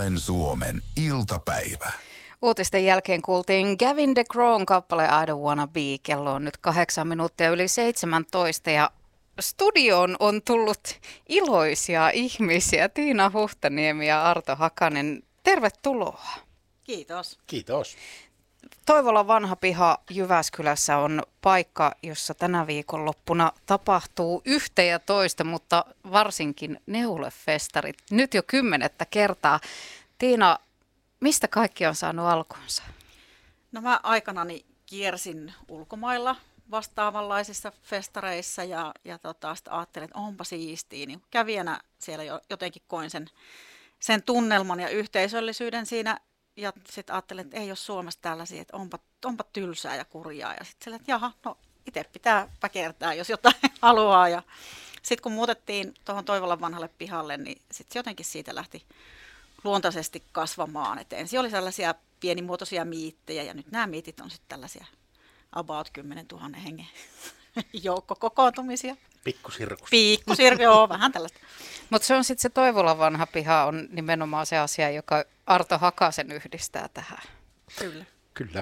Iloinen Suomen iltapäivä. Uutisten jälkeen kuultiin Gavin DeGrawn kappale I Don't Wanna Be. Kello on nyt 8 minuuttia yli 17 ja studioon on tullut iloisia ihmisiä. Tiina Huhtaniemi ja Arto Hakanen, tervetuloa. Kiitos. Kiitos. Toivolan vanha piha Jyväskylässä on paikka, jossa tänä viikonloppuna tapahtuu yhtä ja toista, mutta varsinkin neulefestarit. Nyt jo 10. kertaa. Tiina, mistä kaikki on saanut alkunsa? No mä aikanani kiersin ulkomailla vastaavanlaisissa festareissa ja sitten ajattelin, että onpa siistiä. Niin kävijänä siellä jotenkin koin sen tunnelman ja yhteisöllisyyden siinä. Ja sitten ajattelin, että ei ole Suomessa tällaisia, että onpa tylsää ja kurjaa. Ja sitten että jaha, no itse pitää päkertää, jos jotain haluaa. Ja sitten kun muutettiin tuohon Toivolan vanhalle pihalle, niin sitten jotenkin siitä lähti luontaisesti kasvamaan. Et ensin oli sellaisia pienimuotoisia miittejä ja nyt nämä miitit on sitten tällaisia about 10 000 hengen joukkokokoontumisia. Pikkusirkus. Joo, vähän tällaista. Mutta se on sitten se Toivolan vanha piha on nimenomaan se asia, joka Arto Hakasen yhdistää tähän. Kyllä,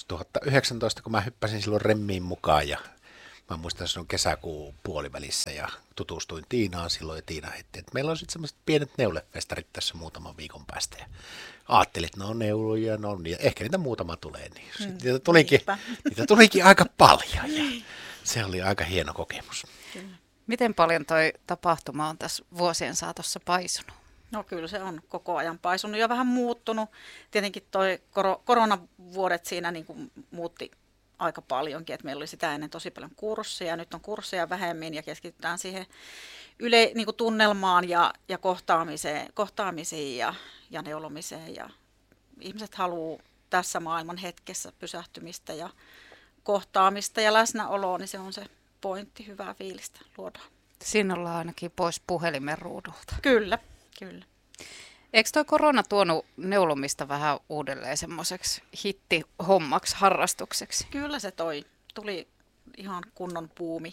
2019, kun mä hyppäsin silloin remmiin mukaan ja mä muistan, että se on kesäkuun puolivälissä ja tutustuin Tiinaan silloin ja Tiina heitti, että meillä on sitten semmoiset pienet neulefestarit tässä muutaman viikon päästä. Ja ajattelin, että ne on neuloja, ja ehkä niitä muutama tulee. Niin niitä tulikin aika paljon ja se oli aika hieno kokemus. Kyllä. Miten paljon toi tapahtuma on tässä vuosien saatossa paisunut? No kyllä se on koko ajan paisunut ja vähän muuttunut. Tietenkin toi koronavuodet siinä niin kuin muutti aika paljonkin, että meillä oli sitä ennen tosi paljon kursseja, nyt on kursseja vähemmin ja keskitytään siihen niin kuin tunnelmaan ja kohtaamisiin ja neulomiseen. Ja ihmiset haluaa tässä maailman hetkessä pysähtymistä ja kohtaamista ja läsnäoloa, niin se on se pointti, hyvää fiilistä luodaan. Siinä ollaan ainakin pois puhelimen ruudulta. Kyllä. Eikö toi korona tuonut neulomista vähän uudelleen semmoiseksi hittihommaksi, harrastukseksi? Kyllä se tuli ihan kunnon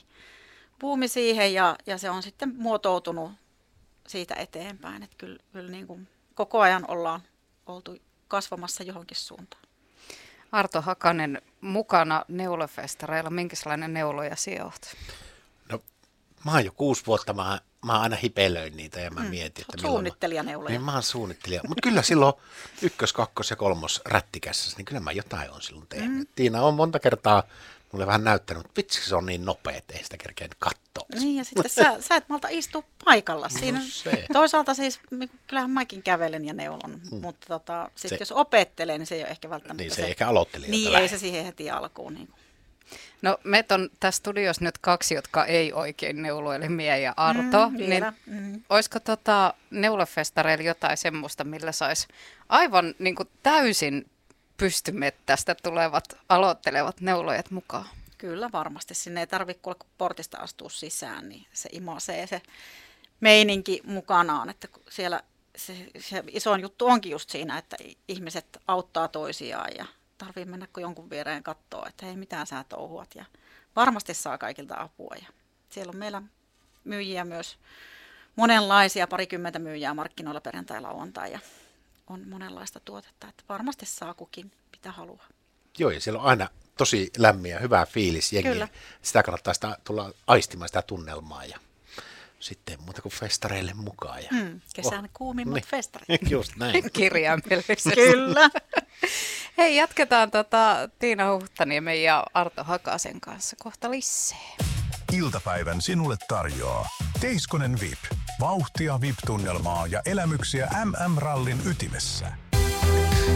buumi siihen ja se on sitten muotoutunut siitä eteenpäin. Että kyllä niin kuin koko ajan ollaan oltu kasvamassa johonkin suuntaan. Arto Hakanen mukana neulofestareilla. Minkälainen neuloja sinä olet? No, mä oon jo 6 vuotta, mä aina hipelöin niitä ja mä mietin, että suunnittelijaneuloja. Niin mä oon suunnittelija, mutta kyllä silloin 1, 2 ja 3 rättikässä, niin kyllä mä jotain on silloin tehnyt. Tiina on monta kertaa mulle vähän näyttänyt, että vitsi se on niin nopea, että ei sitä kerkeä katsoa. Niin ja sitten sä et malta istua paikalla. Siinä toisaalta siis kyllähän mäkin kävelen ja neulon, mutta sitten jos opettelee, niin se ei ole ehkä välttämättä niin se ei ehkä aloittelijoita niin lähde. Ei se siihen heti alkuun. Niin. No meitä on tässä studiossa nyt 2, jotka ei oikein neulo, eli Mie ja Arto. Olisiko neulofestareilla jotain semmoista, millä saisi aivan niin kuin täysin pystymettästä tulevat aloittelevat neulojat mukaan? Kyllä varmasti. Sinne ei tarvitse kun portista astua sisään, niin se imaisee se meininki mukanaan. Että siellä se isoin juttu onkin just siinä, että ihmiset auttaa toisiaan ja tarvii mennä kun jonkun viereen katsoa, että hei mitään sä touhuat. Ja varmasti saa kaikilta apua. Ja siellä on meillä myyjiä myös monenlaisia, 20 myyjää markkinoilla perjantai-lauantai ja on monenlaista tuotetta, että varmasti saa kukin mitä haluaa. Joo, ja siellä on aina tosi lämmin ja hyvä fiilis jengi. Kyllä. Sitä kannattaa tulla aistimaan sitä tunnelmaa ja sitten muuta kuin festareille mukaan. Ja kesän kuumimmat festarit. Just näin. Kirjaimellisesti. Kyllä. Hei, jatketaan Tiina Huhtaniemen ja Arto Hakasen kanssa kohta lisää. Iltapäivän sinulle tarjoaa Teiskonen VIP. Vauhtia VIP-tunnelmaa ja elämyksiä MM-rallin ytimessä.